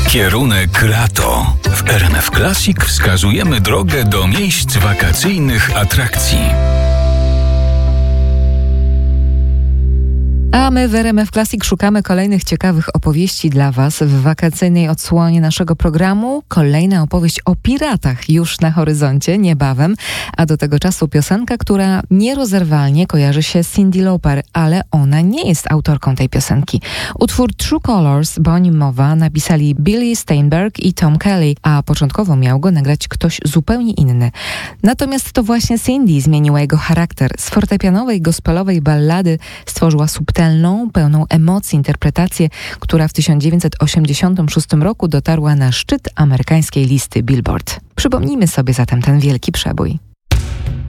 Kierunek lato. W RMF Classic wskazujemy drogę do miejsc wakacyjnych atrakcji. A my w RMF Classic szukamy kolejnych ciekawych opowieści dla Was w wakacyjnej odsłonie naszego programu. Kolejna opowieść o piratach już na horyzoncie, niebawem, a do tego czasu piosenka, która nierozerwalnie kojarzy się z Cyndi Lauper, ale ona nie jest autorką tej piosenki. Utwór True Colors, bo o nim mowa, napisali Billy Steinberg i Tom Kelly, a początkowo miał go nagrać ktoś zupełnie inny. Natomiast to właśnie Cyndi zmieniła jego charakter. Z fortepianowej, gospelowej ballady stworzyła subtelną, pełną emocji interpretację, która w 1986 roku dotarła na szczyt amerykańskiej listy Billboard. Przypomnijmy sobie zatem ten wielki przebój.